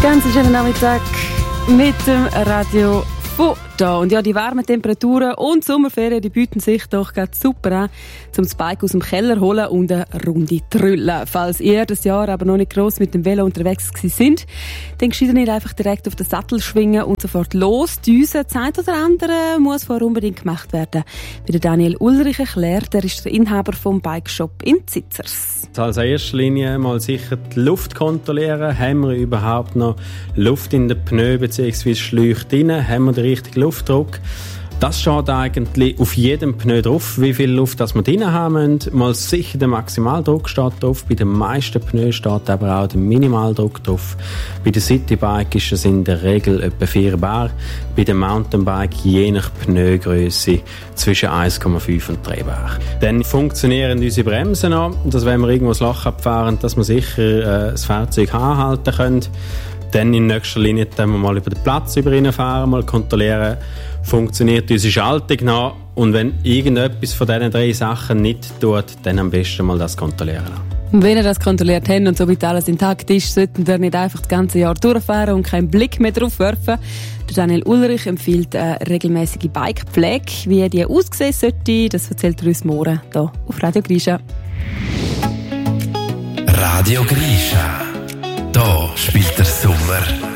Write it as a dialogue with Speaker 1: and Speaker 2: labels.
Speaker 1: Ganz schönen Nachmittag mit dem Radio von da. Und ja, die warmen Temperaturen und Sommerferien, die bieten sich doch ganz super an, um das Bike aus dem Keller holen und eine Runde trüllen. Falls ihr das Jahr aber noch nicht gross mit dem Velo unterwegs sind, dann gescheiter nicht einfach direkt auf den Sattel schwingen und sofort losdüsen. Das eine oder andere muss vorher unbedingt gemacht werden. Wie der Daniel Ulrich erklärt, er ist der Inhaber vom Bikeshop in Zitzers.
Speaker 2: Als erster Linie mal sicher die Luft kontrollieren. Haben wir überhaupt noch Luft in den Pneu bzw. Schläuche drin? Haben wir den richtigen Luftdruck? Das steht eigentlich auf jedem Pneu drauf, wie viel Luft das wir drin haben müssen. Mal sicher der Maximaldruck steht drauf. Bei den meisten Pneu steht aber auch der Minimaldruck drauf. Bei den Citybike ist es in der Regel etwa 4 Bar. Bei den Mountainbike je nach Pneugröße zwischen 1,5 und 3 Bar. Dann funktionieren unsere Bremsen noch. Dass wenn wir irgendwo das Loch abfahren, dass wir sicher das Fahrzeug anhalten können. Dann in nächster Linie wir mal über den Platz fahren, mal kontrollieren, funktioniert unsere Schaltung noch. Und wenn irgendetwas von diesen 3 Sachen nicht tut, dann am besten mal das kontrollieren.
Speaker 1: Wenn ihr das kontrolliert habt und somit alles intakt ist, sollten wir nicht einfach das ganze Jahr durchfahren und keinen Blick mehr drauf werfen. Der Daniel Ulrich empfiehlt eine regelmäßige Bikepflege. Wie die aussehen sollte, das erzählt er uns morgen hier auf Radio Grisha.
Speaker 3: Radio Grisha. Da spielt der Sommer